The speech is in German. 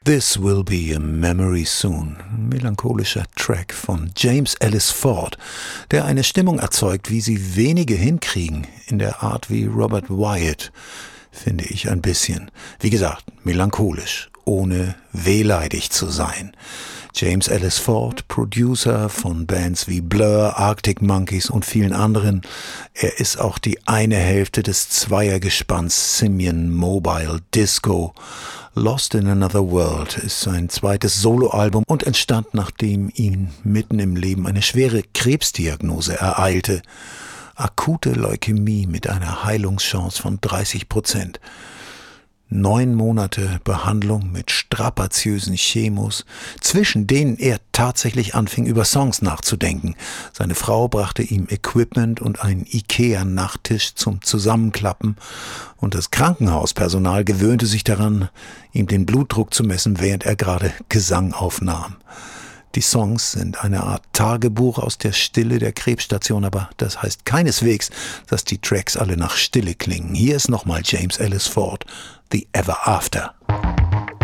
This Will Be a Memory Soon, ein melancholischer Track von James Ellis Ford, der eine Stimmung erzeugt, wie sie wenige hinkriegen, in der Art wie Robert Wyatt, finde ich ein bisschen. Wie gesagt, melancholisch, ohne wehleidig zu sein. James Ellis Ford, Producer von Bands wie Blur, Arctic Monkeys und vielen anderen. Er ist auch die eine Hälfte des Zweiergespanns Simian Mobile Disco. Lost in Another World ist sein zweites Soloalbum und entstand, nachdem ihn mitten im Leben eine schwere Krebsdiagnose ereilte. Akute Leukämie mit einer Heilungschance von 30%. 9 Monate Behandlung mit strapaziösen Chemos, zwischen denen er tatsächlich anfing, über Songs nachzudenken. Seine Frau brachte ihm Equipment und einen Ikea-Nachttisch zum Zusammenklappen und das Krankenhauspersonal gewöhnte sich daran, ihm den Blutdruck zu messen, während er gerade Gesang aufnahm. Die Songs sind eine Art Tagebuch aus der Stille der Krebsstation, aber das heißt keineswegs, dass die Tracks alle nach Stille klingen. Hier ist nochmal James Ellis Ford, The Ever After.